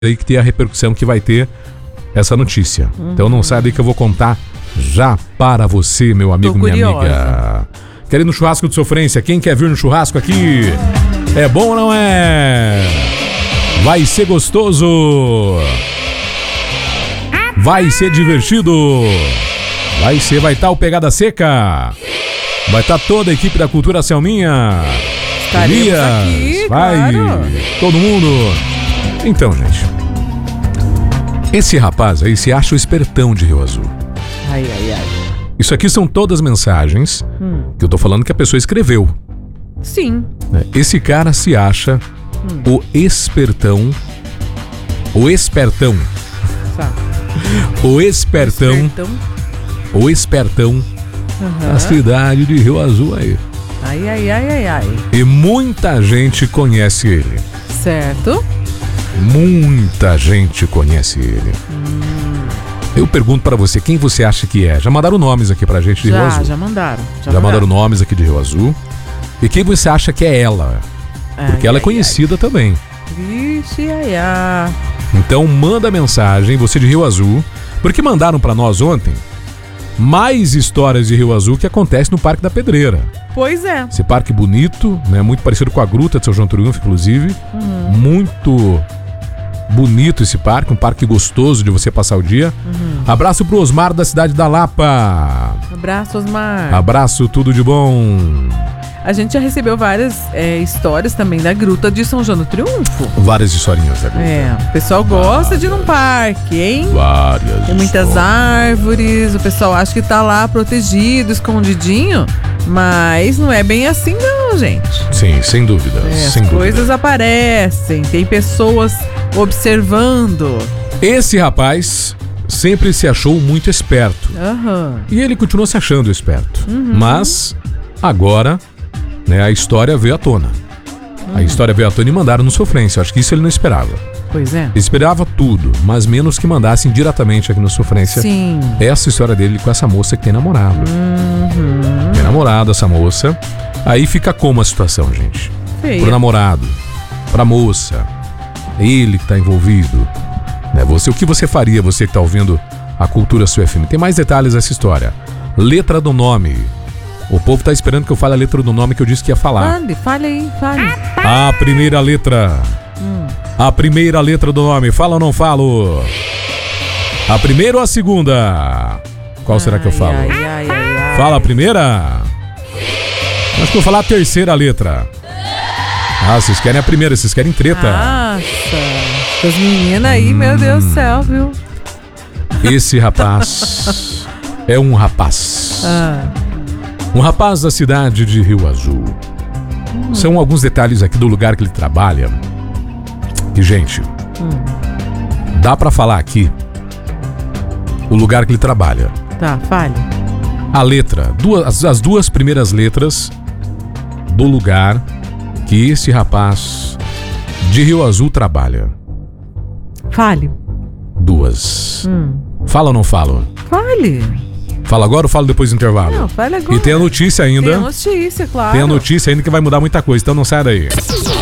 aí que tem a repercussão que vai ter essa notícia. Então não sai daí que eu vou contar já para você, meu amigo, minha amiga. Quer ir no churrasco de sofrência? Quem quer vir no churrasco aqui? É bom ou não é? Vai ser gostoso. Vai ser divertido. Vai estar o Pegada Seca. Vai estar toda a equipe da Cultura Selminha. Estaremos aqui, vai, claro. Todo mundo. Então, gente, esse rapaz aí se acha o espertão de Rio Azul. Ai. Isso aqui são todas mensagens que eu tô falando que a pessoa escreveu. Sim. Esse cara se acha o espertão. O espertão. Tá. O espertão. O espertão da cidade de Rio Azul aí. Ai. E muita gente conhece ele. Certo. Muita gente conhece ele. Eu pergunto pra você, quem você acha que é? Já mandaram nomes aqui pra gente de Rio Azul? Já mandaram. Já mandaram nomes aqui de Rio Azul. E quem você acha que é ela? Porque ela é conhecida também. Vixe, Então manda mensagem, você de Rio Azul, porque mandaram pra nós ontem mais histórias de Rio Azul que acontecem no Parque da Pedreira. Pois é. Esse parque bonito, né? Muito parecido com a Gruta de São João Triunfo, inclusive. Muito bonito esse parque, um parque gostoso de você passar o dia. Abraço pro Osmar da cidade da Lapa. Abraço, Osmar. Abraço, tudo de bom. A gente já recebeu várias histórias também da Gruta de São João do Triunfo. Várias historinhas da Gruta. O pessoal gosta de ir num parque, hein? Várias. Tem muitas árvores, o pessoal acha que tá lá protegido, escondidinho, mas não é bem assim não, gente. Sim, sem dúvida. As coisas aparecem, tem pessoas observando. Esse rapaz sempre se achou muito esperto. E ele continua se achando esperto. Mas agora, né, a história veio à tona. A história veio à tona e mandaram no Sofrência. Acho que isso ele não esperava. Pois é. Ele esperava tudo, mas menos que mandassem diretamente aqui no Sofrência. Sim. Essa história dele com essa moça que tem namorado. Tem namorado essa moça. Aí fica como a situação, gente? Feia. Pro namorado, pra moça, ele que tá envolvido, né? O que você faria, você que tá ouvindo a Cultura Sul FM? Tem mais detalhes dessa história. Letra do nome. O povo tá esperando que eu fale a letra do nome que eu disse que ia falar. Fale aí. A primeira letra. A primeira letra do nome. Fala ou não falo? A primeira ou a segunda? Qual será que eu falo? Fala a primeira? Acho que eu vou falar a terceira letra. Vocês querem a primeira, vocês querem treta. Nossa, as meninas aí, meu Deus do céu, viu? Esse rapaz é um rapaz. Um rapaz da cidade de Rio Azul. São alguns detalhes aqui do lugar que ele trabalha. E, gente, dá pra falar aqui o lugar que ele trabalha. Tá, fale. A letra, as duas primeiras letras do lugar que esse rapaz de Rio Azul trabalha. Fale. Duas. Fala ou não falo? Fale. Fala agora ou falo depois do intervalo? Não, fale agora. E tem a notícia ainda. Tem a notícia, claro. Tem a notícia ainda que vai mudar muita coisa, então não sai daí.